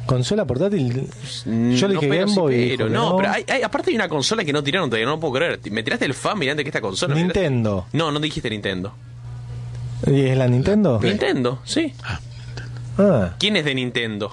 ¿Consola portátil? Yo le dije Game Boy. Pero no, pero aparte hay una consola que no tiraron todavía, no lo puedo creer. Me tiraste el fan mirando que esta consola. Nintendo. No dijiste Nintendo. ¿Y es la Nintendo? Nintendo, sí. ¿Quién es de Nintendo?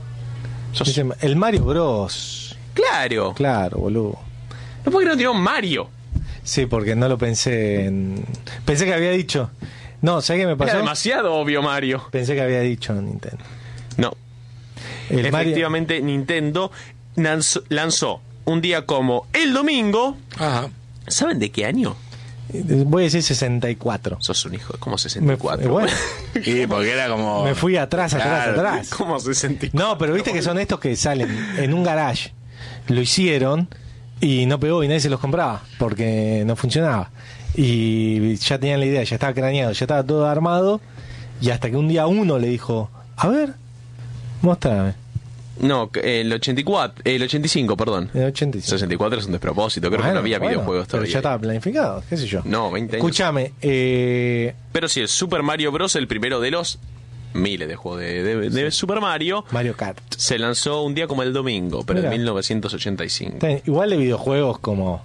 El Mario Bros. Claro. Claro, boludo. No puedo creer que no tiraron Mario. Sí, porque no lo pensé en... Pensé que había dicho... No, ¿sabes qué me pasó? Era demasiado obvio Mario. Pensé que había dicho Nintendo. No. Efectivamente, Nintendo lanzó un día como el domingo. Ajá. ¿Saben de qué año? Voy a decir 64. Sos un hijo, como 64. Bueno. Sí, porque era como... Me fui atrás. Como 64. No, pero viste que son estos que salen en un garage. Lo hicieron y no pegó y nadie se los compraba porque no funcionaba. Y ya tenían la idea, ya estaba craneado, ya estaba todo armado. Y hasta que un día uno le dijo, a ver, mostrame. No, el 84, el 85, perdón. El 85. 64 es un despropósito, creo que no había videojuegos pero todavía. Ya estaba planificado, qué sé yo. No, 20 años. Escúchame, pero sí, el Super Mario Bros., el primero de los miles de juegos de Super Mario Kart, se lanzó un día como el domingo, pero Mirá. en 1985. Igual de videojuegos como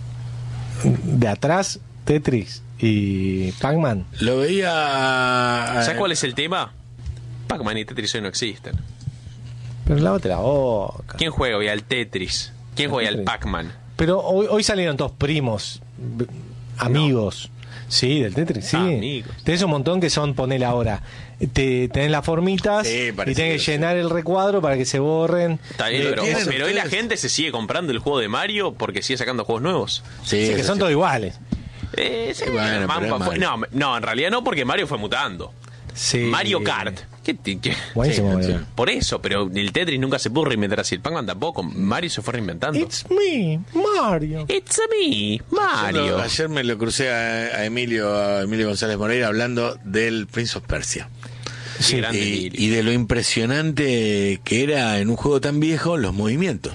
de atrás, Tetris y Pac-Man. Lo veía... ¿Sabes cuál es el tema? Pac-Man y Tetris hoy no existen. Pero lávate la boca. ¿Quién juega hoy al Tetris? ¿Quién juega al Pac-Man? Pero hoy salieron todos primos, amigos. No. Sí, del Tetris, sí. Amigos. Tenés un montón que son, ponele ahora. Tenés las formitas y tenés que llenar el recuadro para que se borren. Está bien, pero hoy la gente se sigue comprando el juego de Mario porque sigue sacando juegos nuevos. Sí, que son todos iguales. Sí, bueno, no, en realidad no, porque Mario fue mutando. Sí. Mario Kart. Buenísimo, sí. Por eso, pero el Tetris nunca se pudo reinventar así. El Pac-Man tampoco. Mario se fue reinventando. It's me, Mario. It's me, Mario. Ayer me lo crucé a Emilio González Moreira hablando del Prince of Persia. Sí, y de lo impresionante que era en un juego tan viejo los movimientos.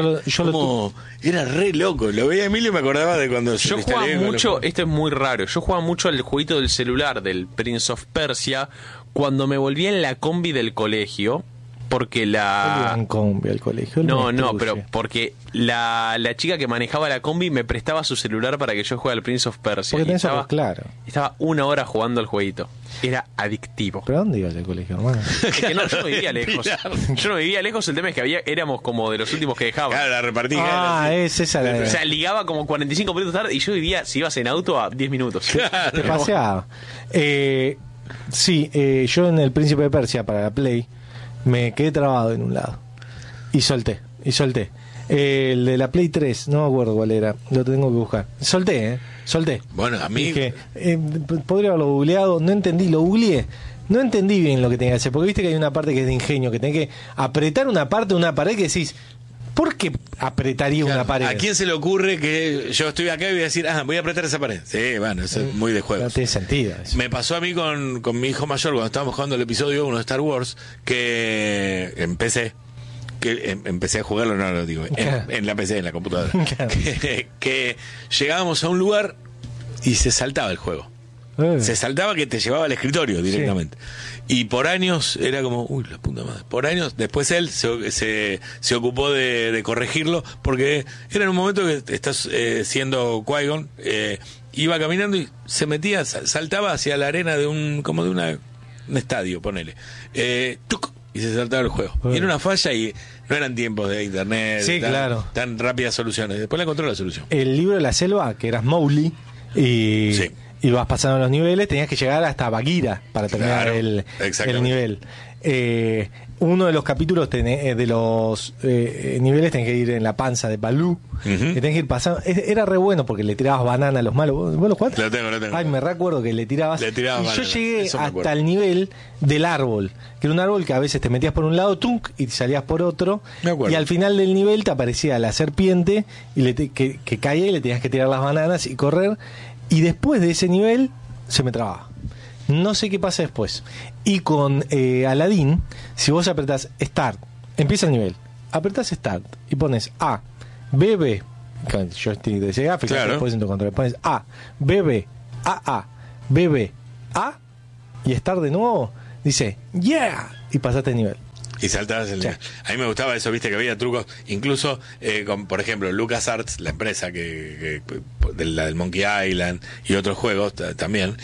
Era re loco. Lo veía a Emilio y me acordaba de cuando yo jugaba mucho. Esto es muy raro. Yo jugaba mucho al jueguito del celular del Prince of Persia cuando me volvía en la combi del colegio. Porque en combi al colegio. No, pero porque la chica que manejaba la combi me prestaba su celular para que yo juegue al Prince of Persia. Porque estaba 1 hora jugando al jueguito. Era adictivo. ¿Pero dónde ibas al colegio, hermano? Es que no, yo no vivía lejos. Yo no vivía lejos, el tema es que éramos como de los últimos que dejaban. Claro, la repartí. Es esa la... O sea, ligaba como 45 minutos tarde y yo vivía, si ibas en auto, a 10 minutos. Te paseaba. Yo en el Príncipe de Persia para la Play me quedé trabado en un lado y solté. El de la Play 3, no me acuerdo cuál era, lo tengo que buscar. Solté. Bueno, a mí dije, podría haberlo googleado, no entendí, lo googleé. No entendí bien lo que tenía que hacer, porque viste que hay una parte que es de ingenio, que tenés que apretar una parte de una pared que decís, ¿por qué apretaría una pared? ¿A quién se le ocurre que yo estoy acá y voy a decir, voy a apretar esa pared? Sí, bueno, eso es muy de juego. No tiene sentido eso. Me pasó a mí con mi hijo mayor cuando estábamos jugando el episodio 1 de Star Wars, que empecé a jugarlo, no lo digo, en la PC, en la computadora. que llegábamos a un lugar y se saltaba el juego. Se saltaba que te llevaba al escritorio directamente. Sí. Y por años era como, uy, la puta madre. Por años, después él se ocupó de corregirlo, porque era en un momento que estás siendo Qui-Gon, iba caminando y se metía, saltaba hacia la arena de un estadio, ponele. Y se saltaba el juego. Y era una falla y no eran tiempos de internet, tan rápidas soluciones. Después le encontró la solución. El libro de la selva, que eras Mowgli, y vas pasando los niveles, tenías que llegar hasta Bagheera para terminar el nivel. Uno de los capítulos de los niveles tenés que ir en la panza de Baloo, que tenés que ir pasando. Era re bueno porque le tirabas banana a los malos. ¿Vos lo jugaste? Lo tengo. Ay, me recuerdo que le tirabas y banana. yo llegué hasta el nivel del árbol, que era un árbol que a veces te metías por un lado, tunk, y salías por otro, y al final del nivel te aparecía la serpiente que caía y le tenías que tirar las bananas y correr. Y después de ese nivel se me trababa. No sé qué pasa después. Y con Aladdin, si vos apretás Start, empieza el nivel, apretás Start y pones A, B, B, yo estoy de gráfico, después en tu control pones A, B, B, A, B, B, A y Start de nuevo, dice, yeah, y pasaste el nivel. Y saltabas el nivel. A mí me gustaba eso, viste, que había trucos. Incluso, por ejemplo, LucasArts, la empresa la del Monkey Island y otros juegos también,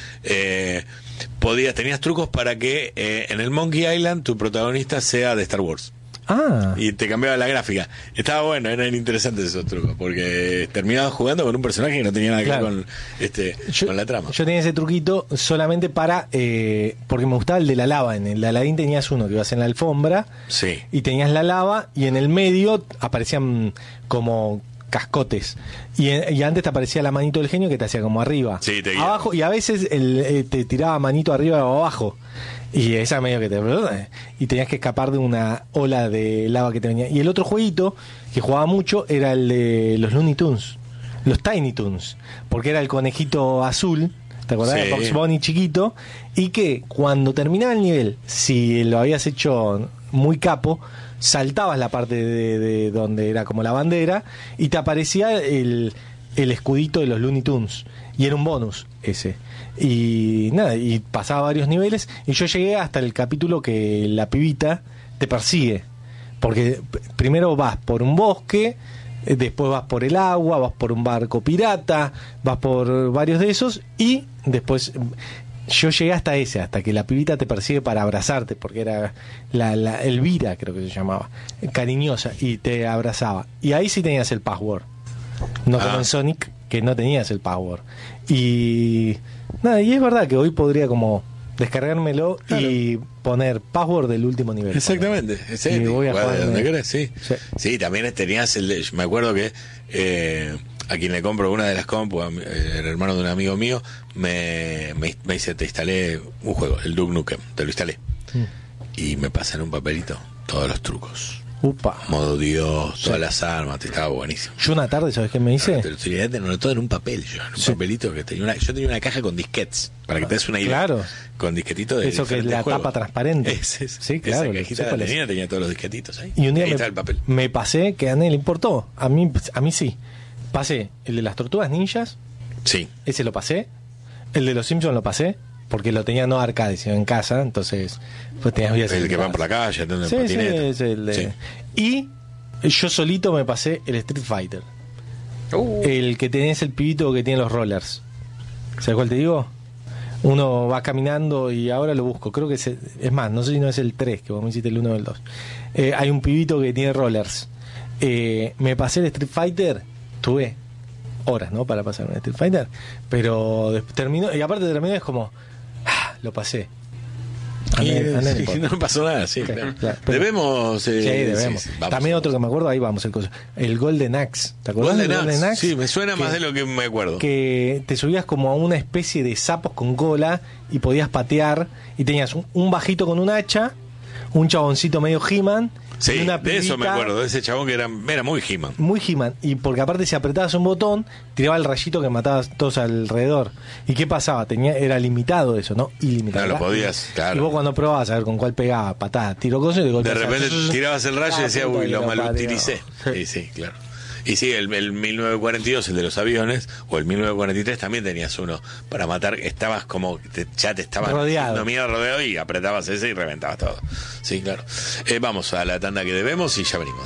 tenías trucos para que en el Monkey Island tu protagonista sea de Star Wars. Y te cambiaba la gráfica. Estaba bueno, eran interesantes esos trucos, porque terminabas jugando con un personaje que no tenía nada que ver con la trama. Yo tenía ese truquito solamente porque me gustaba el de la lava. En el de Aladdin tenías uno que ibas en la alfombra, y tenías la lava, y en el medio aparecían como cascotes, y antes te aparecía la manito del genio que te hacía como arriba, abajo, y a veces te tiraba manito arriba o abajo. Y esa medio que y tenías que escapar de una ola de lava que te venía. Y el otro jueguito que jugaba mucho era el de los Looney Tunes, los Tiny Toons, porque era el conejito azul, ¿te acordás? De Bugs Bunny chiquito, y que cuando terminaba el nivel, si lo habías hecho muy capo, saltabas la parte de donde era como la bandera y te aparecía el escudito de los Looney Tunes, y era un bonus ese. Y nada, y pasaba varios niveles, y yo llegué hasta el capítulo que la pibita te persigue, porque primero vas por un bosque, después vas por el agua, vas por un barco pirata, vas por varios de esos, y después yo llegué hasta que la pibita te persigue para abrazarte, porque era la Elvira, creo que se llamaba, cariñosa, y te abrazaba, y ahí sí tenías el password, no como en Sonic, que no tenías el password. Y nada, y es verdad que hoy podría como descargármelo y poner password del último nivel. Exactamente. Y voy a jugar donde querés, sí, también tenías me acuerdo que a quien le compro una de las compu, el hermano de un amigo mío, me dice, te instalé un juego, el Duke Nukem, te lo instalé. Y me pasan un papelito todos los trucos. Modo Dios, todas las armas, estaba buenísimo. Yo una tarde, ¿sabes qué me hice? Todo en un papel, papelito que yo tenía una caja con disquetes, para que te des una idea. Claro. Con disquetitos de eso que es la juegos. Tapa transparente. Sí, claro. Esa cajita tenía todos los disquetitos ahí. Y un día ahí está el papel. Me pasé, que a nadie le importó. A mí sí. Pasé el de las tortugas ninjas. Sí. Ese lo pasé. El de los Simpsons lo pasé, porque lo tenía no arcade, sino en casa, entonces pues tenías vías. El que van por la calle, sí, es el de... Y yo solito me pasé el Street Fighter. El que tenés el pibito que tiene los rollers. ¿Sabes cuál te digo? Uno va caminando y ahora lo busco. Creo que es más, no sé si no es el 3, que vos me hiciste el 1 o el 2. Hay un pibito que tiene rollers. Me pasé el Street Fighter, tuve horas, ¿no? Para pasar un Street Fighter, pero terminó, y aparte terminó, es como lo pasé. No pasó nada, claro. Debemos. Debemos. También otro que me acuerdo, ahí vamos, el Golden Axe. ¿Te acuerdas del Golden Axe? Sí, me suena más de lo que me acuerdo. Que te subías como a una especie de sapos con cola y podías patear, y tenías un bajito con un hacha, un chaboncito medio He-Man. Sí, de eso me acuerdo, de ese chabón que era muy He-Man. Muy He-Man, y porque aparte si apretabas un botón, tiraba el rayito que matabas todos alrededor. ¿Y qué pasaba? Era limitado eso, ¿no? Ilimitado. No lo podías, claro. Y vos cuando probabas a ver con cuál pegaba, patada, tiro cosas y de golpe. De repente tirabas el rayo y decías, uy, lo malutilicé. Sí, claro. Y sí, el 1942, el de los aviones, o el 1943 también tenías uno para matar. Estabas como, ya te estabas rodeado y apretabas ese y reventabas todo. Sí, claro. Vamos a la tanda que debemos y ya venimos.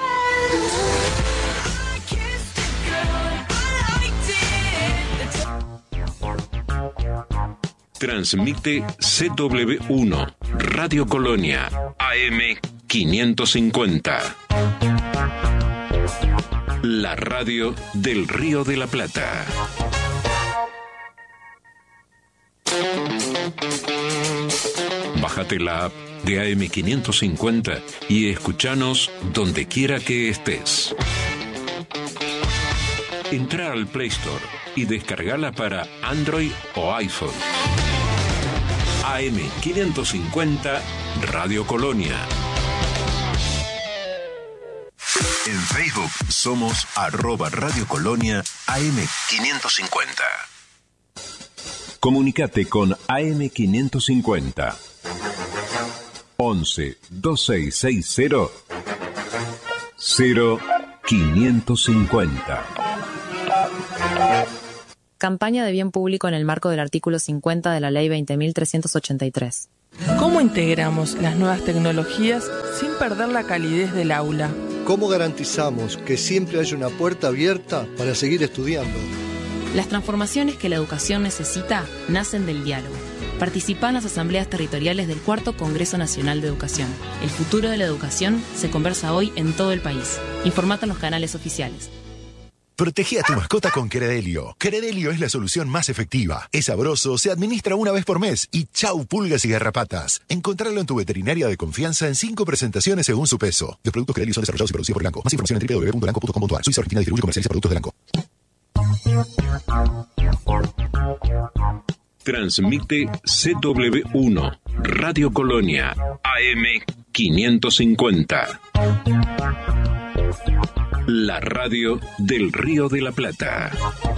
Transmite CW1, Radio Colonia, AM 550. La radio del Río de la Plata. Bájate la app de AM550 y escúchanos donde quiera que estés. Entra al Play Store y descargala para Android o iPhone. AM550 Radio Colonia. En Facebook somos @Radio Colonia AM550. Comunicate con AM550 11 2660 0550. Campaña de bien público en el marco del artículo 50 de la Ley 20.383. ¿Cómo integramos las nuevas tecnologías sin perder la calidez del aula? ¿Cómo garantizamos que siempre haya una puerta abierta para seguir estudiando? Las transformaciones que la educación necesita nacen del diálogo. Participa en las asambleas territoriales del 4º Congreso Nacional de Educación. El futuro de la educación se conversa hoy en todo el país. Informate en los canales oficiales. Protege a tu mascota con Credelio. Credelio es la solución más efectiva. Es sabroso, se administra una vez por mes y chau pulgas y garrapatas. Encontralo en tu veterinaria de confianza en 5 presentaciones según su peso. Los productos Credelio son desarrollados y producidos por Elanco. Más información en www.elanco.com.ar. Suiza originaria, distribuye y comercializa productos de Elanco. Transmite CW1, Radio Colonia, AM 550. La radio del Río de la Plata.